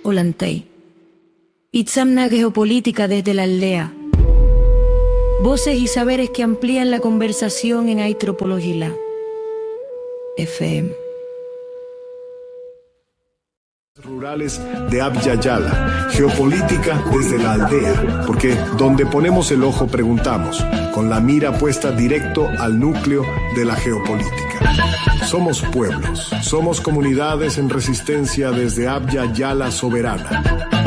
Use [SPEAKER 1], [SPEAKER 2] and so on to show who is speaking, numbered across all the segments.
[SPEAKER 1] Olantay. Itzamna Geopolítica desde la aldea. Voces y saberes que amplían la conversación en Aitropologila. FM.
[SPEAKER 2] Rurales de Abya Yala, geopolítica desde la aldea, porque donde ponemos el ojo preguntamos, con la mira puesta directo al núcleo de la geopolítica. Somos pueblos, somos comunidades en resistencia desde Abya Yala soberana.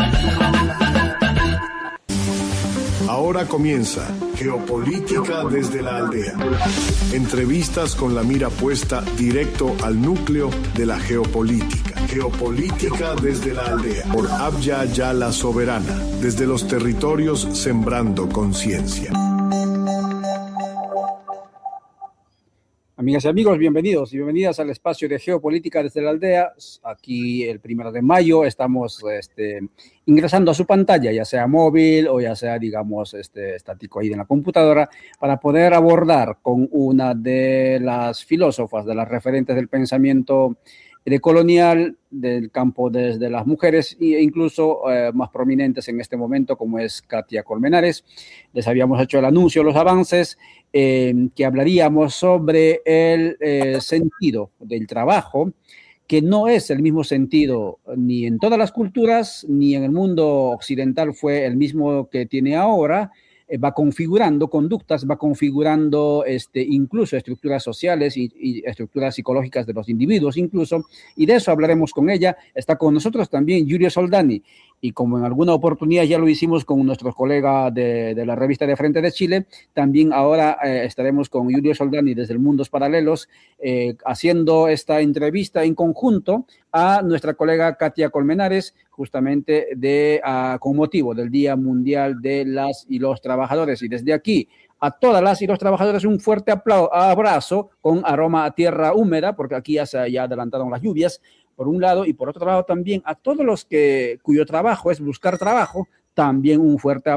[SPEAKER 2] Ahora comienza Geopolítica desde la aldea. Entrevistas con la mira puesta directo al núcleo de la geopolítica. Geopolítica desde la aldea. Por Abya Yala soberana. Desde los territorios sembrando conciencia.
[SPEAKER 3] Amigas y amigos, bienvenidos y bienvenidas al espacio de Geopolítica desde la aldea. Aquí el 1 de mayo estamos ingresando a su pantalla, ya sea móvil o ya sea, digamos, estático ahí en la computadora, para poder abordar con una de las filósofas, de las referentes del pensamiento decolonial del campo desde las mujeres e incluso más prominentes en este momento, como es Katia Colmenares. Les habíamos hecho el anuncio, los avances, que hablaríamos sobre el sentido del trabajo, que no es el mismo sentido ni en todas las culturas, ni en el mundo occidental fue el mismo que tiene ahora. Va configurando conductas, va configurando incluso estructuras sociales y estructuras psicológicas de los individuos incluso, y de eso hablaremos con ella. Está con nosotros también Giulio Soldani, y como en alguna oportunidad ya lo hicimos con nuestros colegas de la revista de Frente de Chile, también ahora estaremos con Giulio Soldani desde el Mundos Paralelos, haciendo esta entrevista en conjunto a nuestra colega Katia Colmenares, justamente con motivo del Día Mundial de las y los Trabajadores. Y desde aquí, a todas las y los trabajadores, un fuerte abrazo con aroma a tierra húmeda, porque aquí ya se adelantaron las lluvias, por un lado, y por otro lado también a todos los cuyo trabajo es buscar trabajo, también un fuerte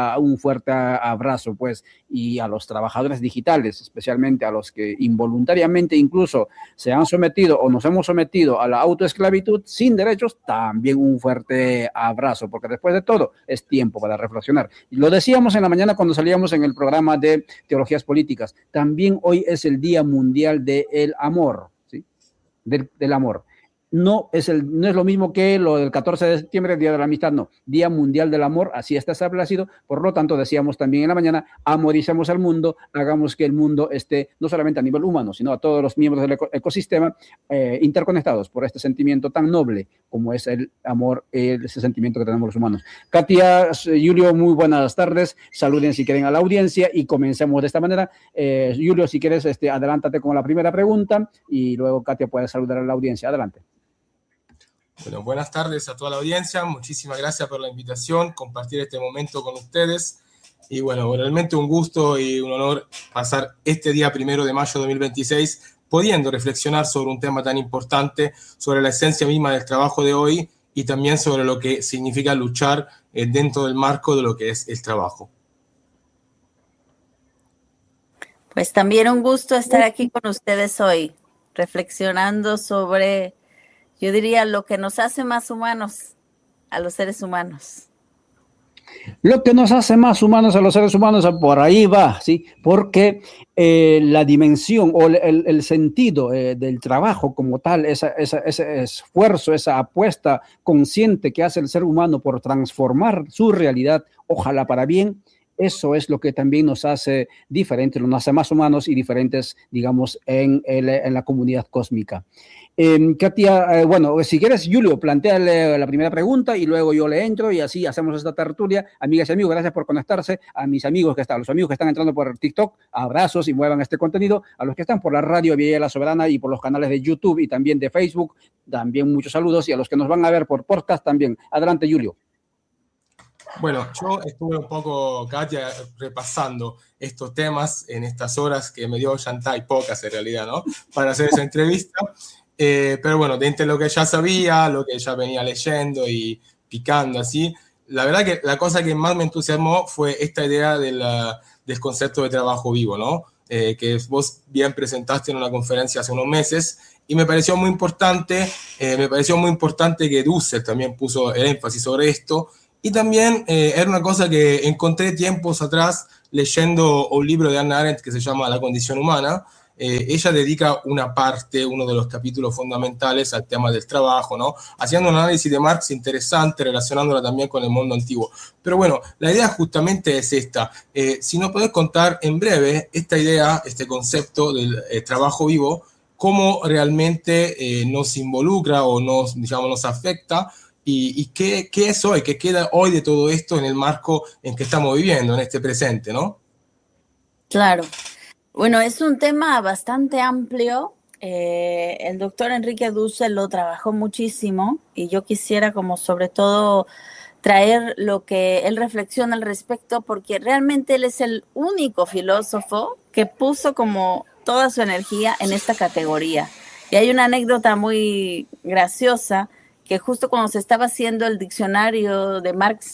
[SPEAKER 3] abrazo, pues, y a los trabajadores digitales, especialmente a los que involuntariamente incluso se han sometido o nos hemos sometido a la autoesclavitud sin derechos, también un fuerte abrazo, porque después de todo es tiempo para reflexionar. Y lo decíamos en la mañana cuando salíamos en el programa de Teologías Políticas, también hoy es el Día Mundial del Amor, ¿sí? Del amor. No es lo mismo que lo del 14 de septiembre, el Día de la Amistad, no. Día Mundial del Amor, así está establecido. Por lo tanto, decíamos también en la mañana, amoricemos al mundo, hagamos que el mundo esté, no solamente a nivel humano, sino a todos los miembros del ecosistema, interconectados por este sentimiento tan noble como es el amor, ese sentimiento que tenemos los humanos. Katia, Giulio, muy buenas tardes. Saluden si quieren a la audiencia y comencemos de esta manera. Giulio, si quieres, adelántate con la primera pregunta y luego Katia puede saludar a la audiencia. Adelante.
[SPEAKER 4] Bueno, buenas tardes a toda la audiencia. Muchísimas gracias por la invitación, compartir este momento con ustedes. Y bueno, realmente un gusto y un honor pasar este día 1 de mayo de 2026 pudiendo reflexionar sobre un tema tan importante, sobre la esencia misma del trabajo de hoy y también sobre lo que significa luchar dentro del marco de lo que es el trabajo.
[SPEAKER 5] Pues también un gusto estar aquí con ustedes hoy, reflexionando sobre, yo diría, lo que nos hace más humanos a los seres humanos.
[SPEAKER 3] Lo que nos hace más humanos a los seres humanos, por ahí va, ¿sí? Porque la dimensión o el sentido del trabajo como tal, ese esfuerzo, esa apuesta consciente que hace el ser humano por transformar su realidad, ojalá para bien, eso es lo que también nos hace diferentes, nos hace más humanos y diferentes, digamos, en la comunidad cósmica. Katia, bueno, si quieres, Giulio, plantéale la primera pregunta y luego yo le entro y así hacemos esta tertulia. Amigas y amigos, gracias por conectarse. A mis amigos los amigos que están entrando por TikTok, abrazos y muevan este contenido. A los que están por la radio Abya Yala Soberana y por los canales de YouTube y también de Facebook, también muchos saludos. Y a los que nos van a ver por podcast también. Adelante, Giulio.
[SPEAKER 4] Bueno, yo estuve un poco, Katia, repasando estos temas en estas horas que me dio Yantai, pocas en realidad, ¿no? Para hacer esa entrevista. Pero bueno, de entre lo que ya sabía, lo que ya venía leyendo y picando así, la verdad que la cosa que más me entusiasmó fue esta idea del concepto de trabajo vivo, ¿no? Que vos bien presentaste en una conferencia hace unos meses Y me pareció muy importante que Dussel también puso el énfasis sobre esto. Y también era una cosa que encontré tiempos atrás leyendo un libro de Hannah Arendt que se llama La condición humana. Ella dedica una parte, uno de los capítulos fundamentales al tema del trabajo, ¿no? Haciendo un análisis de Marx interesante, relacionándola también con el mundo antiguo. Pero bueno, la idea justamente es esta. Si nos podés contar en breve esta idea, este concepto del trabajo vivo, cómo realmente nos involucra o nos afecta, y qué es hoy, qué queda hoy de todo esto en el marco en que estamos viviendo, en este presente, ¿no?
[SPEAKER 5] Claro. Bueno, es un tema bastante amplio. El doctor Enrique Dussel lo trabajó muchísimo y yo quisiera como sobre todo traer lo que él reflexiona al respecto, porque realmente él es el único filósofo que puso como toda su energía en esta categoría. Y hay una anécdota muy graciosa que justo cuando se estaba haciendo el diccionario de Marx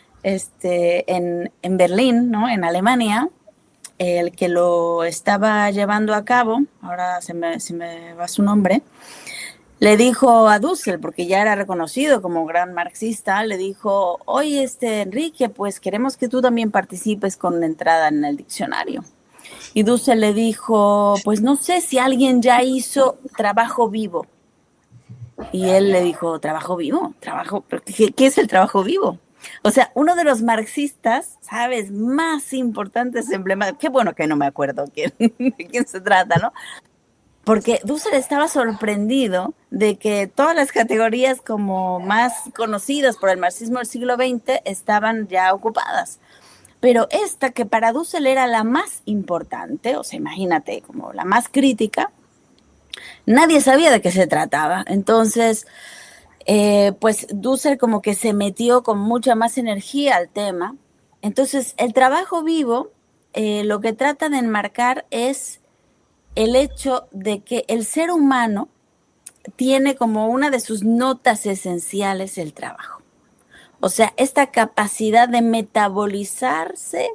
[SPEAKER 5] en Berlín, ¿no? En Alemania, el que lo estaba llevando a cabo, ahora se me va su nombre, le dijo a Dussel, porque ya era reconocido como gran marxista, le dijo, oye, Enrique, pues queremos que tú también participes con entrada en el diccionario. Y Dussel le dijo, pues no sé si alguien ya hizo trabajo vivo. Y él le dijo, ¿trabajo vivo? ¿Qué es el trabajo vivo? O sea, uno de los marxistas, ¿sabes?, más importantes, emblemáticos, qué bueno que no me acuerdo de quién se trata, ¿no? Porque Dussel estaba sorprendido de que todas las categorías como más conocidas por el marxismo del siglo XX estaban ya ocupadas. Pero esta, que para Dussel era la más importante, o sea, imagínate, como la más crítica, nadie sabía de qué se trataba. Entonces, pues Dussel como que se metió con mucha más energía al tema. Entonces, el trabajo vivo lo que trata de enmarcar es el hecho de que el ser humano tiene como una de sus notas esenciales el trabajo. O sea, esta capacidad de metabolizarse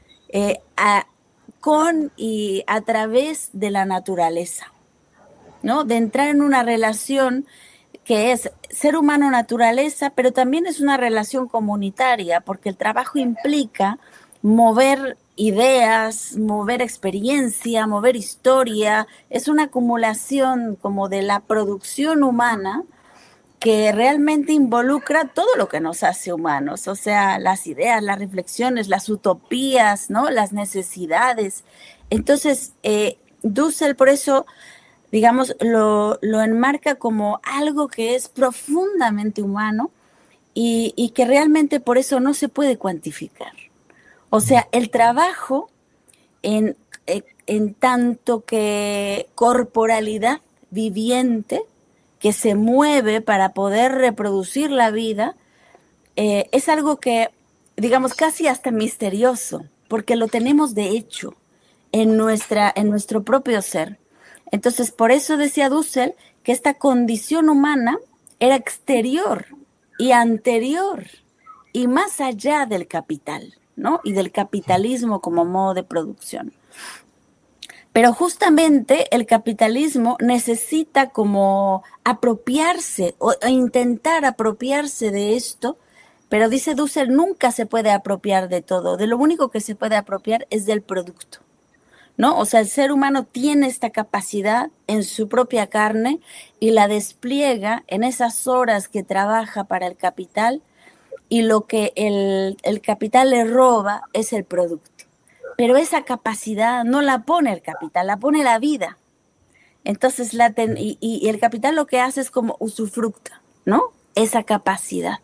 [SPEAKER 5] con y a través de la naturaleza, ¿no? De entrar en una relación que es ser humano-naturaleza, pero también es una relación comunitaria, porque el trabajo implica mover ideas, mover experiencia, mover historia. Es una acumulación como de la producción humana que realmente involucra todo lo que nos hace humanos, o sea, las ideas, las reflexiones, las utopías, ¿no? Las necesidades. Entonces, Dussel por eso, digamos, lo enmarca como algo que es profundamente humano y que realmente por eso no se puede cuantificar. O sea, el trabajo en tanto que corporalidad viviente que se mueve para poder reproducir la vida, es algo que, digamos, casi hasta misterioso, porque lo tenemos de hecho en nuestro propio ser. Entonces, por eso decía Dussel que esta condición humana era exterior y anterior y más allá del capital, ¿no? Y del capitalismo como modo de producción. Pero justamente el capitalismo necesita como apropiarse o intentar apropiarse de esto, pero dice Dussel, nunca se puede apropiar de todo. De lo único que se puede apropiar es del producto, ¿no? O sea, el ser humano tiene esta capacidad en su propia carne y la despliega en esas horas que trabaja para el capital, y lo que el capital le roba es el producto. Pero esa capacidad no la pone el capital, la pone la vida. Entonces, y el capital lo que hace es como usufructa, ¿no? Esa capacidad.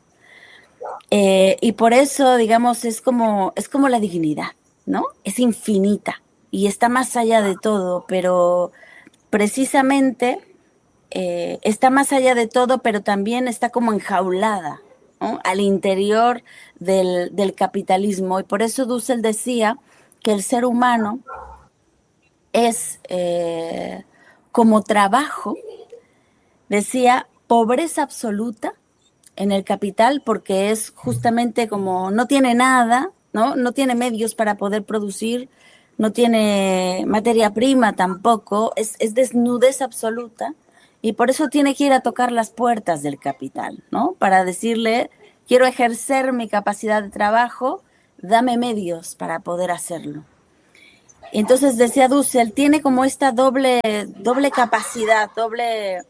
[SPEAKER 5] Y por eso, digamos, es como la dignidad, ¿no? Es infinita y está más allá de todo, pero precisamente está más allá de todo, pero también está como enjaulada, ¿no? Al interior del capitalismo. Y por eso Dussel decía que el ser humano es como trabajo, decía, pobreza absoluta en el capital, porque es justamente como no tiene nada, ¿no? No tiene medios para poder producir, no tiene materia prima tampoco, es desnudez absoluta, Y por eso tiene que ir a tocar las puertas del capital, ¿no? Para decirle, quiero ejercer mi capacidad de trabajo, dame medios para poder hacerlo. Entonces, decía Dussel, tiene como esta doble capacidad, doble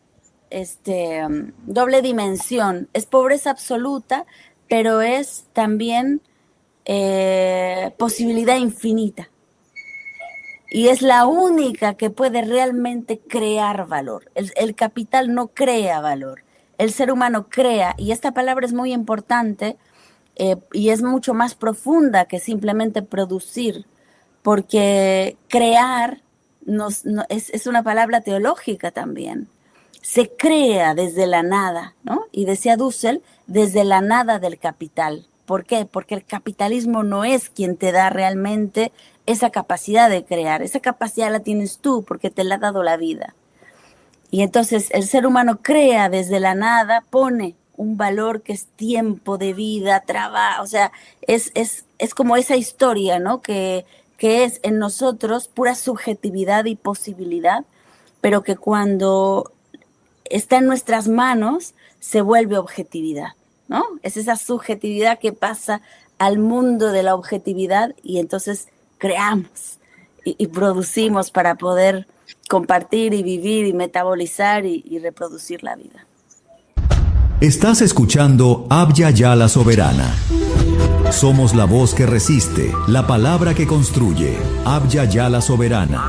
[SPEAKER 5] dimensión. Es pobreza absoluta, pero es también posibilidad infinita. Y es la única que puede realmente crear valor. El capital no crea valor. El ser humano crea, y esta palabra es muy importante y es mucho más profunda que simplemente producir, porque crear es una palabra teológica también. Se crea desde la nada, ¿no? Y decía Dussel, desde la nada del capital. ¿Por qué? Porque el capitalismo no es quien te da realmente esa capacidad de crear. Esa capacidad la tienes tú porque te la ha dado la vida. Y entonces el ser humano crea desde la nada, pone un valor que es tiempo de vida, trabajo, o sea, es como esa historia, ¿no? Que es en nosotros pura subjetividad y posibilidad, pero que cuando está en nuestras manos se vuelve objetividad, ¿no? Es esa subjetividad que pasa al mundo de la objetividad y entonces creamos y producimos para poder compartir y vivir y metabolizar y reproducir la vida.
[SPEAKER 6] Estás escuchando Abya Yala Soberana. Somos la voz que resiste, la palabra que construye. Abya Yala Soberana.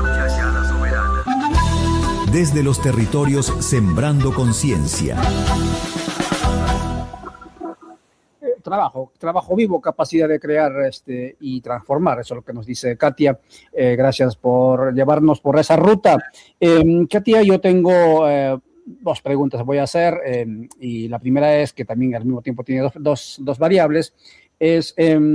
[SPEAKER 6] Desde los territorios sembrando conciencia.
[SPEAKER 3] Trabajo vivo, capacidad de crear y transformar, eso es lo que nos dice Katia. Gracias por llevarnos por esa ruta. Katia, yo tengo dos preguntas voy a hacer, y la primera es, que también al mismo tiempo tiene dos variables, es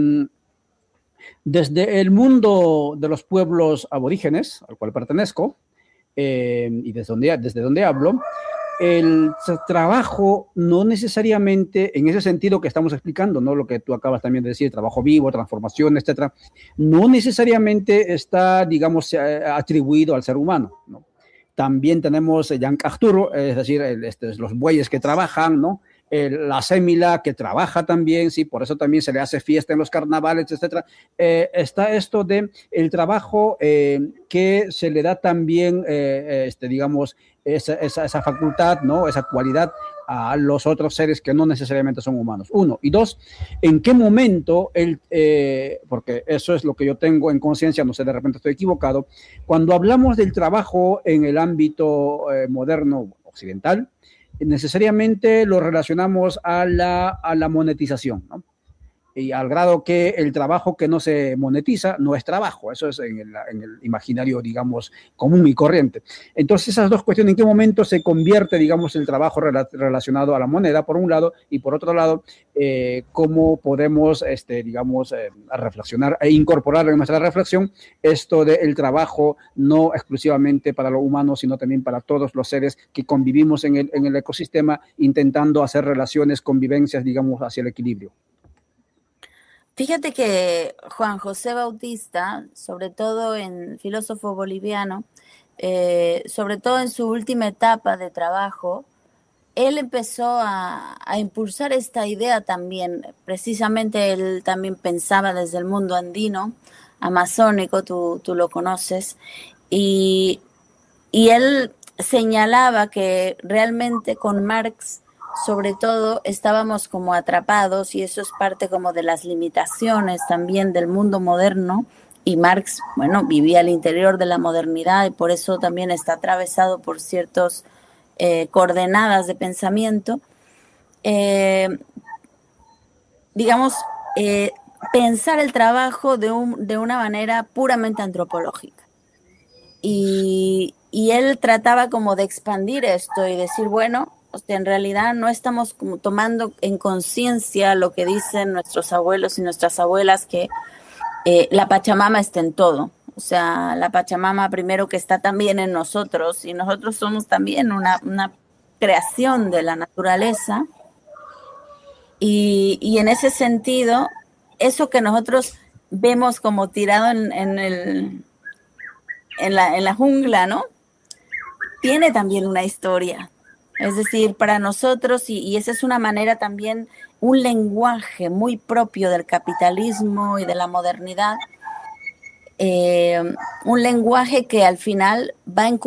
[SPEAKER 3] desde el mundo de los pueblos aborígenes, al cual pertenezco, y desde donde hablo, el trabajo no necesariamente, en ese sentido que estamos explicando, ¿no? Lo que tú acabas también de decir, trabajo vivo, transformación, etcétera, no necesariamente está, digamos, atribuido al ser humano, ¿no? También tenemos Yank Arturo, es decir, los bueyes que trabajan, ¿no? La sémila que trabaja también, sí, por eso también se le hace fiesta en los carnavales, etcétera. Está esto de el trabajo que se le da también, digamos, esa facultad, ¿no? Esa cualidad a los otros seres que no necesariamente son humanos. Uno. Y dos, ¿en qué momento, porque eso es lo que yo tengo en conciencia, no sé, de repente estoy equivocado, cuando hablamos del trabajo en el ámbito moderno occidental, necesariamente lo relacionamos a la monetización, ¿no? Y al grado que el trabajo que no se monetiza no es trabajo, eso es en el imaginario, digamos, común y corriente. Entonces, esas dos cuestiones, ¿en qué momento se convierte, digamos, el trabajo relacionado a la moneda, por un lado, y por otro lado, cómo podemos, digamos, reflexionar e incorporar en nuestra reflexión esto del trabajo no exclusivamente para lo humano, sino también para todos los seres que convivimos en el ecosistema, intentando hacer relaciones, convivencias, digamos, hacia el equilibrio?
[SPEAKER 5] Fíjate que Juan José Bautista, sobre todo en filósofo boliviano, sobre todo en su última etapa de trabajo, él empezó a impulsar esta idea también. Precisamente él también pensaba desde el mundo andino, amazónico, tú lo conoces, y él señalaba que realmente con Marx, sobre todo, estábamos como atrapados, y eso es parte como de las limitaciones también del mundo moderno, y Marx, bueno, vivía al interior de la modernidad y por eso también está atravesado por ciertas coordenadas de pensamiento. Digamos, pensar el trabajo de una manera puramente antropológica. Y él trataba como de expandir esto y decir, bueno, o sea, en realidad no estamos como tomando en conciencia lo que dicen nuestros abuelos y nuestras abuelas, que la Pachamama está en todo. O sea, la Pachamama primero que está también en nosotros, y nosotros somos también una creación de la naturaleza. Y en ese sentido, eso que nosotros vemos como tirado en la jungla, ¿no? tiene también una historia. Es decir, para nosotros, y esa es una manera también, un lenguaje muy propio del capitalismo y de la modernidad, un lenguaje que al final va en